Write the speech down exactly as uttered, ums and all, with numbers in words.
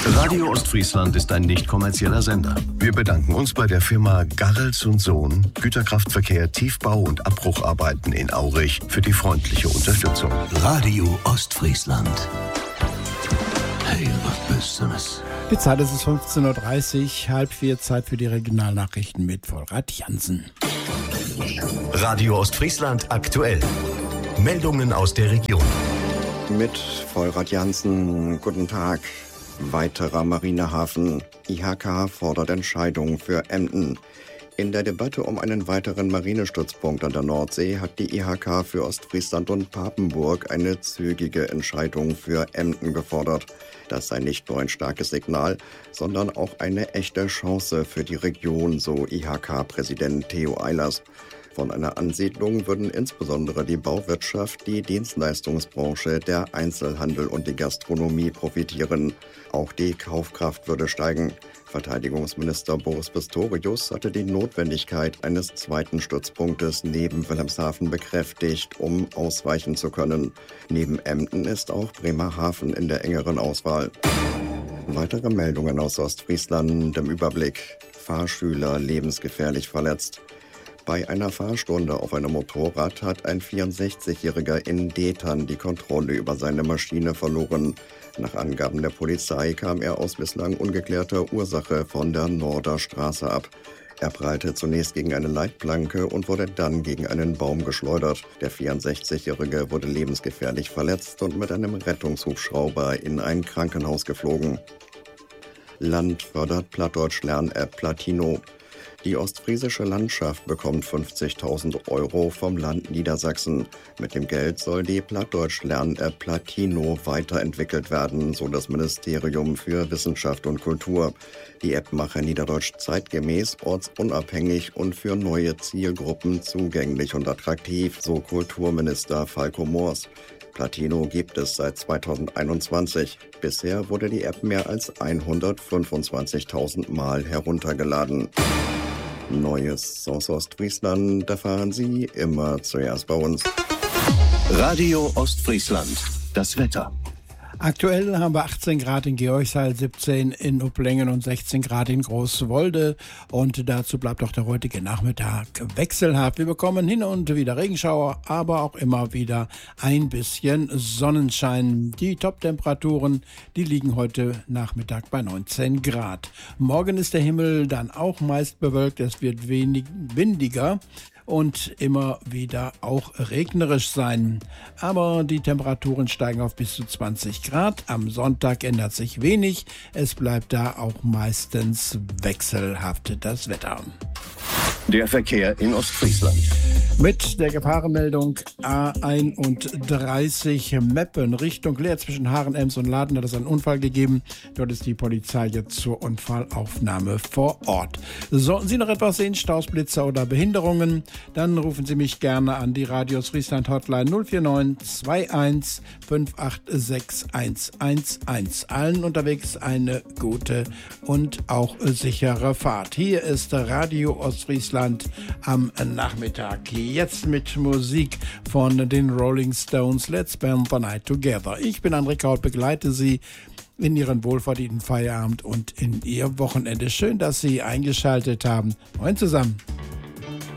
Radio Ostfriesland ist ein nicht kommerzieller Sender. Wir bedanken uns bei der Firma Garrels und Sohn, Güterkraftverkehr, Tiefbau und Abbrucharbeiten in Aurich für die freundliche Unterstützung. Radio Ostfriesland. Hey, was Besseres. Die Zeit ist es fünfzehn Uhr dreißig, halb vier, Zeit für die Regionalnachrichten mit Volrad Jansen. Radio Ostfriesland aktuell. Meldungen aus der Region. Mit Volrad Jansen, guten Tag. Weiterer Marinehafen. I H K fordert Entscheidung für Emden. In der Debatte um einen weiteren Marinestützpunkt an der Nordsee hat die I H K für Ostfriesland und Papenburg eine zügige Entscheidung für Emden gefordert. Das sei nicht nur ein starkes Signal, sondern auch eine echte Chance für die Region, so I H K-Präsident Theo Eilers. Von einer Ansiedlung würden insbesondere die Bauwirtschaft, die Dienstleistungsbranche, der Einzelhandel und die Gastronomie profitieren. Auch die Kaufkraft würde steigen. Verteidigungsminister Boris Pistorius hatte die Notwendigkeit eines zweiten Stützpunktes neben Wilhelmshaven bekräftigt, um ausweichen zu können. Neben Emden ist auch Bremerhaven in der engeren Auswahl. Weitere Meldungen aus Ostfriesland im Überblick. Fahrschüler lebensgefährlich verletzt. Bei einer Fahrstunde auf einem Motorrad hat ein vierundsechzigjähriger in Detern die Kontrolle über seine Maschine verloren. Nach Angaben der Polizei kam er aus bislang ungeklärter Ursache von der Norderstraße ab. Er prallte zunächst gegen eine Leitplanke und wurde dann gegen einen Baum geschleudert. Der vierundsechzigjährige wurde lebensgefährlich verletzt und mit einem Rettungshubschrauber in ein Krankenhaus geflogen. Land fördert Plattdeutsch-Lern-App Platino. Die ostfriesische Landschaft bekommt fünfzigtausend Euro vom Land Niedersachsen. Mit dem Geld soll die Plattdeutsch-Lern-App Platino weiterentwickelt werden, so das Ministerium für Wissenschaft und Kultur. Die App mache Niederdeutsch zeitgemäß, ortsunabhängig und für neue Zielgruppen zugänglich und attraktiv, so Kulturminister Falco Moors. Platino gibt es seit zweitausendeinundzwanzig. Bisher wurde die App mehr als hundertfünfundzwanzigtausend Mal heruntergeladen. Neues aus Ostfriesland erfahren Sie immer zuerst bei uns. Radio Ostfriesland. Das Wetter. Aktuell haben wir achtzehn Grad in Georgsheil, siebzehn in Uplengen und sechzehn Grad in Großwolde. Und dazu bleibt auch der heutige Nachmittag wechselhaft. Wir bekommen hin und wieder Regenschauer, aber auch immer wieder ein bisschen Sonnenschein. Die Top-Temperaturen, die liegen heute Nachmittag bei neunzehn Grad. Morgen ist der Himmel dann auch meist bewölkt. Es wird wenig windiger und immer wieder auch regnerisch sein. Aber die Temperaturen steigen auf bis zu zwanzig Grad. Am Sonntag ändert sich wenig. Es bleibt da auch meistens wechselhaft das Wetter. Der Verkehr in Ostfriesland. Mit der Gefahrenmeldung A einunddreißig Meppen Richtung Leer zwischen Haaren-Ems und Laden hat es einen Unfall gegeben. Dort ist die Polizei jetzt zur Unfallaufnahme vor Ort. Sollten Sie noch etwas sehen, Stausblitzer oder Behinderungen, dann rufen Sie mich gerne an die Radio Ostfriesland Hotline null vier neun zwei eins fünf acht sechs eins eins eins. Allen unterwegs eine gute und auch sichere Fahrt. Hier ist Radio Ostfriesland am Nachmittag. Jetzt mit Musik von den Rolling Stones. Let's spend the night together. Ich bin André Kaut, begleite Sie in Ihren wohlverdienten Feierabend und in Ihr Wochenende. Schön, dass Sie eingeschaltet haben. Moin zusammen.